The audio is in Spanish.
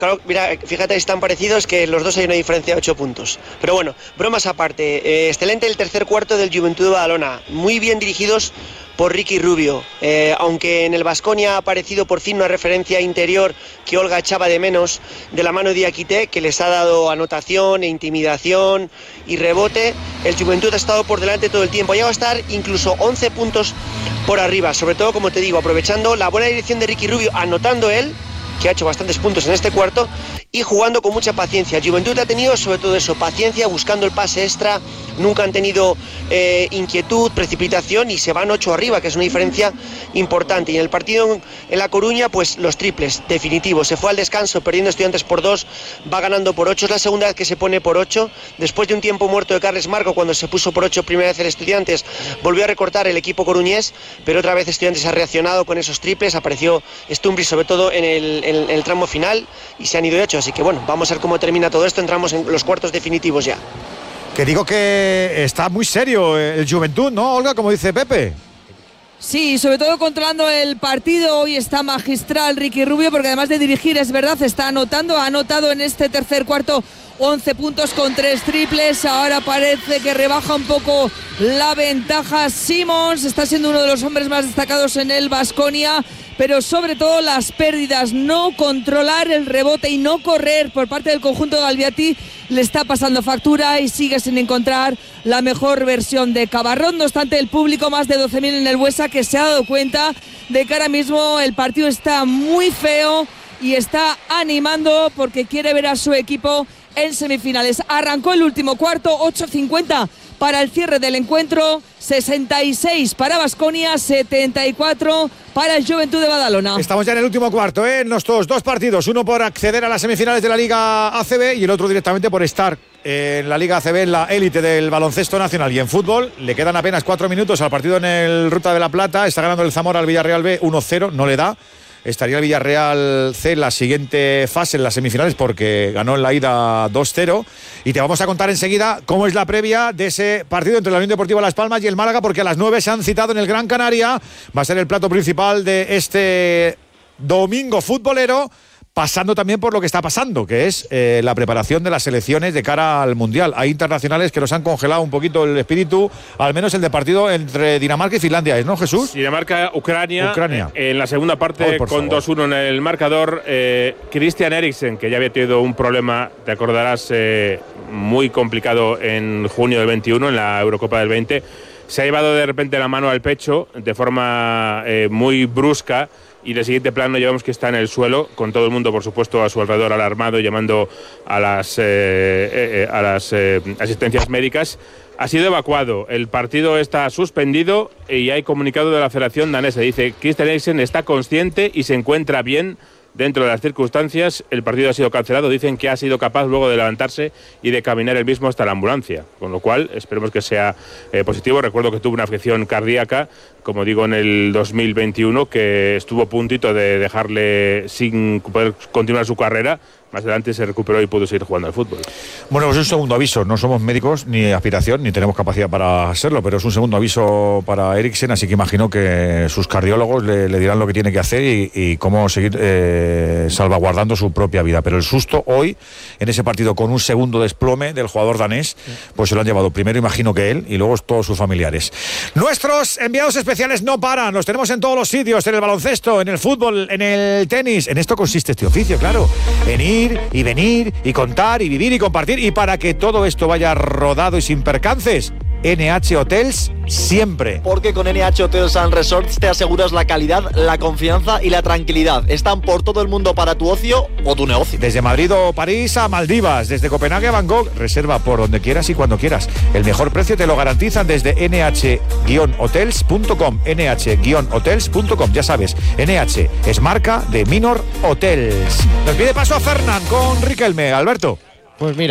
Claro, mira, fíjate, están parecidos que los dos hay una diferencia de 8 puntos. Pero bueno, bromas aparte, excelente el tercer cuarto del Juventud de Badalona, muy bien dirigidos por Ricky Rubio, aunque en el Baskonia ha aparecido por fin una referencia interior que Olga echaba de menos, de la mano de Diakité, que les ha dado anotación e intimidación y rebote. El Juventud ha estado por delante todo el tiempo, ha llegado a estar incluso 11 puntos por arriba, sobre todo, como te digo, aprovechando la buena dirección de Ricky Rubio, anotando él, que ha hecho bastantes puntos en este cuarto, y jugando con mucha paciencia. Juventud ha tenido sobre todo eso, paciencia, buscando el pase extra, nunca han tenido inquietud, precipitación, y se van 8 arriba, que es una diferencia importante. Y en el partido en La Coruña, pues los triples, definitivos. Se fue al descanso perdiendo Estudiantes por 2, va ganando por 8, es la segunda vez que se pone por 8, después de un tiempo muerto de Carles Marco, cuando se puso por 8 primera vez el Estudiantes, volvió a recortar el equipo coruñés, pero otra vez Estudiantes ha reaccionado con esos triples, apareció Stumbris sobre todo en el tramo final, y se han ido de 8, así que bueno, vamos a ver cómo termina todo esto, entramos en los cuartos definitivos ya. Que digo que está muy serio el Juventud, ¿no, Olga? Como dice Pepe. Sí, sobre todo controlando el partido. Hoy está magistral Ricky Rubio, porque además de dirigir, es verdad, está anotando. Ha anotado en este tercer cuarto 11 puntos con 3 triples. Ahora parece que rebaja un poco la ventaja Simons. Está siendo uno de los hombres más destacados en el Baskonia, pero sobre todo las pérdidas, no controlar el rebote y no correr por parte del conjunto de Albiati le está pasando factura y sigue sin encontrar la mejor versión de Cabarrón. No obstante, el público, más de 12.000 en el Buesa, que se ha dado cuenta de que ahora mismo el partido está muy feo y está animando porque quiere ver a su equipo en semifinales. Arrancó el último cuarto, 8:50 para el cierre del encuentro, 66 para Baskonia, 74 para el Juventud de Badalona. Estamos ya en el último cuarto, en nuestros dos partidos, uno por acceder a las semifinales de la Liga ACB y el otro directamente por estar en la Liga ACB, en la élite del baloncesto nacional. Y en fútbol le quedan apenas 4 minutos al partido en el Ruta de la Plata. Está ganando el Zamora al Villarreal B 1-0, no le da. Estaría el Villarreal C en la siguiente fase, en las semifinales, porque ganó en la ida 2-0. Y te vamos a contar enseguida cómo es la previa de ese partido entre la Unión Deportiva Las Palmas y el Málaga, porque a las 9 se han citado en el Gran Canaria. Va a ser el plato principal de este domingo futbolero, pasando también por lo que está pasando, que es la preparación de las selecciones de cara al Mundial. Hay internacionales que nos han congelado un poquito el espíritu, al menos el de partido entre Dinamarca y Finlandia, ¿no, Jesús? Dinamarca-Ucrania. En la segunda parte, con 2-1 en el marcador. Christian Eriksen, que ya había tenido un problema, te acordarás, muy complicado en junio del 21, en la Eurocopa del 20, se ha llevado de repente la mano al pecho de forma muy brusca. Y en el siguiente plano llevamos que está en el suelo, con todo el mundo, por supuesto, a su alrededor alarmado, llamando a las asistencias médicas. Ha sido evacuado, el partido está suspendido y hay comunicado de la Federación Danesa. Dice, Christian Eriksen está consciente y se encuentra bien dentro de las circunstancias. El partido ha sido cancelado. Dicen que ha sido capaz luego de levantarse y de caminar él mismo hasta la ambulancia, con lo cual esperemos que sea positivo. Recuerdo que tuvo una afección cardíaca, como digo, en el 2021, que estuvo a puntito de dejarle sin poder continuar su carrera. Más adelante se recuperó y pudo seguir jugando al fútbol. Bueno, pues un segundo aviso. No somos médicos ni aspiración, ni tenemos capacidad para serlo, pero es un segundo aviso para Eriksen, así que imagino que sus cardiólogos le dirán lo que tiene que hacer y cómo seguir salvaguardando su propia vida. Pero el susto hoy, en ese partido con un segundo desplome del jugador danés, pues se lo han llevado primero, imagino que él, y luego todos sus familiares. Nuestros enviados especiales no paran, los tenemos en todos los sitios, en el baloncesto, en el fútbol, en el tenis. En esto consiste este oficio, claro. En ir y venir y contar y vivir y compartir, y para que todo esto vaya rodado y sin percances, NH Hotels siempre. Porque con NH Hotels and Resorts te aseguras la calidad, la confianza y la tranquilidad. Están por todo el mundo para tu ocio o tu negocio. Desde Madrid o París a Maldivas, desde Copenhague a Bangkok. Reserva por donde quieras y cuando quieras. El mejor precio te lo garantizan desde nh-hotels.com. nh-hotels.com. Ya sabes, NH es marca de Minor Hotels. Nos pide paso a Fernán con Riquelme. Alberto. Pues mira,